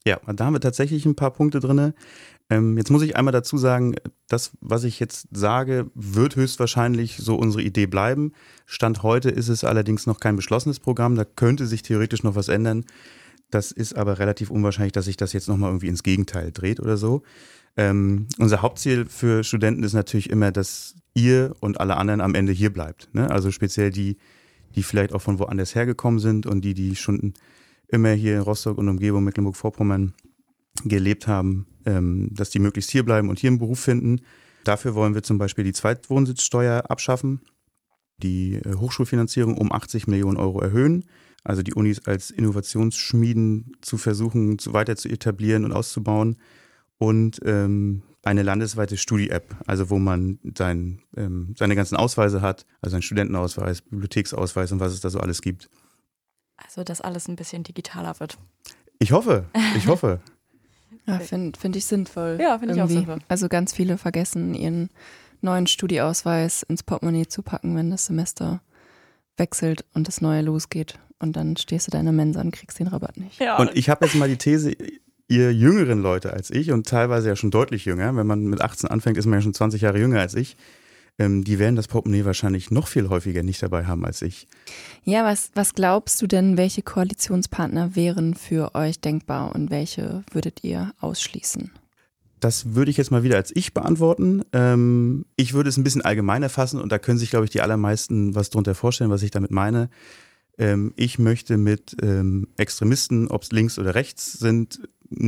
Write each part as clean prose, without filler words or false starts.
Ja, da haben wir tatsächlich ein paar Punkte drin. Jetzt muss ich einmal dazu sagen, das, was ich jetzt sage, wird höchstwahrscheinlich so unsere Idee bleiben. Stand heute ist es allerdings noch kein beschlossenes Programm, da könnte sich theoretisch noch was ändern. Das ist aber relativ unwahrscheinlich, dass sich das jetzt nochmal irgendwie ins Gegenteil dreht oder so. Unser Hauptziel für Studenten ist natürlich immer, dass ihr und alle anderen am Ende hier bleibt. Ne? Also speziell die vielleicht auch von woanders hergekommen sind und die schon immer hier in Rostock und Umgebung Mecklenburg-Vorpommern gelebt haben, dass die möglichst hier bleiben und hier einen Beruf finden. Dafür wollen wir zum Beispiel die Zweitwohnsitzsteuer abschaffen, die Hochschulfinanzierung um 80 Millionen Euro erhöhen, also die Unis als Innovationsschmieden zu versuchen, weiter zu etablieren und auszubauen und eine landesweite Studi-App, also wo man seine ganzen Ausweise hat, also einen Studentenausweis, Bibliotheksausweis und was es da so alles gibt. Also, dass alles ein bisschen digitaler wird. Ich hoffe. Ja, find ich sinnvoll. Ja, finde ich auch sinnvoll. Also ganz viele vergessen, ihren neuen Studieausweis ins Portemonnaie zu packen, wenn das Semester wechselt und das neue losgeht. Und dann stehst du da in der Mensa und kriegst den Rabatt nicht. Ja. Und ich habe jetzt mal die These, ihr jüngeren Leute als ich und teilweise ja schon deutlich jünger, wenn man mit 18 anfängt, ist man ja schon 20 Jahre jünger als ich, die werden das Portemonnaie wahrscheinlich noch viel häufiger nicht dabei haben als ich. Ja, was glaubst du denn, welche Koalitionspartner wären für euch denkbar und welche würdet ihr ausschließen? Das würde ich jetzt mal wieder als ich beantworten. Ich würde es ein bisschen allgemeiner fassen und da können sich, glaube ich, die allermeisten was drunter vorstellen, was ich damit meine. Ich möchte mit Extremisten, ob es links oder rechts sind,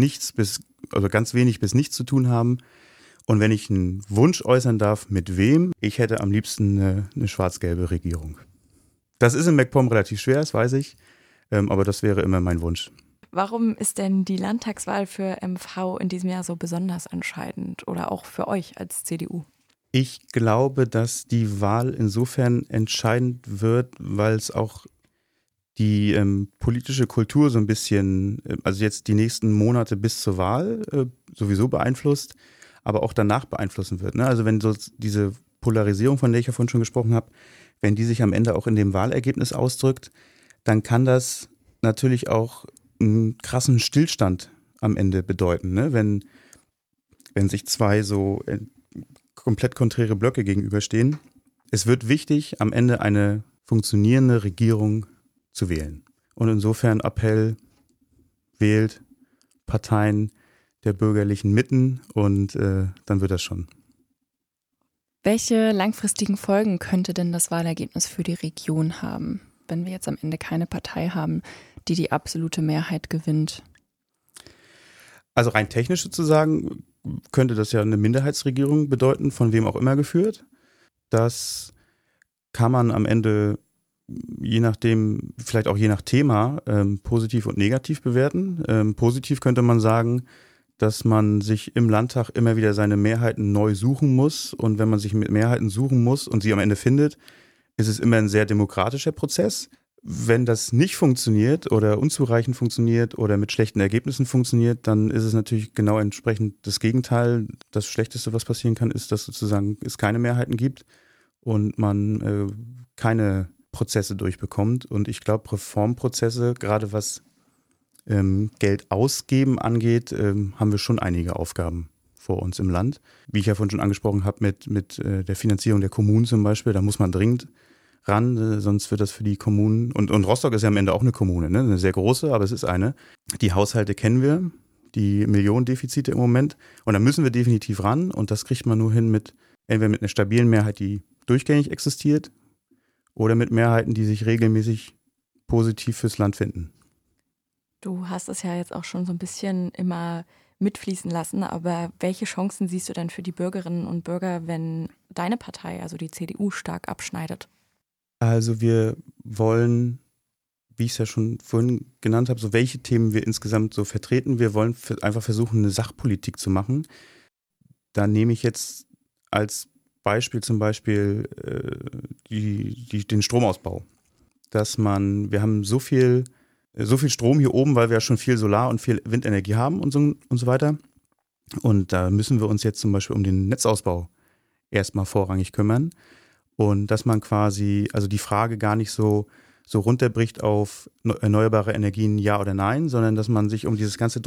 ganz wenig bis nichts zu tun haben. Und wenn ich einen Wunsch äußern darf, mit wem, ich hätte am liebsten eine schwarz-gelbe Regierung. Das ist in MacPom relativ schwer, das weiß ich, aber das wäre immer mein Wunsch. Warum ist denn die Landtagswahl für MV in diesem Jahr so besonders entscheidend oder auch für euch als CDU? Ich glaube, dass die Wahl insofern entscheidend wird, weil es auch die politische Kultur so ein bisschen, also jetzt die nächsten Monate bis zur Wahl sowieso beeinflusst, aber auch danach beeinflussen wird. Ne? Also wenn so diese Polarisierung, von der ich ja vorhin schon gesprochen habe, wenn die sich am Ende auch in dem Wahlergebnis ausdrückt, dann kann das natürlich auch einen krassen Stillstand am Ende bedeuten. Ne? Wenn sich zwei so komplett konträre Blöcke gegenüberstehen. Es wird wichtig, am Ende eine funktionierende Regierung zu wählen. Und insofern Appell, wählt Parteien der bürgerlichen Mitten und dann wird das schon. Welche langfristigen Folgen könnte denn das Wahlergebnis für die Region haben, wenn wir jetzt am Ende keine Partei haben, die die absolute Mehrheit gewinnt? Also rein technisch sozusagen könnte das ja eine Minderheitsregierung bedeuten, von wem auch immer geführt. Das kann man am Ende je nachdem, vielleicht auch je nach Thema, positiv und negativ bewerten. Positiv könnte man sagen, dass man sich im Landtag immer wieder seine Mehrheiten neu suchen muss. Und wenn man sich mit Mehrheiten suchen muss und sie am Ende findet, ist es immer ein sehr demokratischer Prozess. Wenn das nicht funktioniert oder unzureichend funktioniert oder mit schlechten Ergebnissen funktioniert, dann ist es natürlich genau entsprechend das Gegenteil. Das Schlechteste, was passieren kann, ist, dass sozusagen es keine Mehrheiten gibt und man keine Prozesse durchbekommt. Und ich glaube, Reformprozesse, gerade was Geld ausgeben angeht, haben wir schon einige Aufgaben vor uns im Land. Wie ich ja vorhin schon angesprochen habe, mit der Finanzierung der Kommunen zum Beispiel, da muss man dringend ran, sonst wird das für die Kommunen, und Rostock ist ja am Ende auch eine Kommune, ne? Eine sehr große, aber es ist eine. Die Haushalte kennen wir, die Millionendefizite im Moment, und da müssen wir definitiv ran, und das kriegt man nur hin entweder mit einer stabilen Mehrheit, die durchgängig existiert, oder mit Mehrheiten, die sich regelmäßig positiv fürs Land finden. Du hast es ja jetzt auch schon so ein bisschen immer mitfließen lassen, aber welche Chancen siehst du denn für die Bürgerinnen und Bürger, wenn deine Partei, also die CDU, stark abschneidet? Also wir wollen, wie ich es ja schon vorhin genannt habe, so welche Themen wir insgesamt so vertreten. Wir wollen einfach versuchen, eine Sachpolitik zu machen. Da nehme ich jetzt als Beispiel zum Beispiel den Stromausbau. Wir haben so viel Strom hier oben, weil wir ja schon viel Solar- und viel Windenergie haben und so weiter. Und da müssen wir uns jetzt zum Beispiel um den Netzausbau erstmal vorrangig kümmern. Und dass man quasi, also die Frage gar nicht so runterbricht auf erneuerbare Energien, ja oder nein, sondern dass man sich um dieses ganze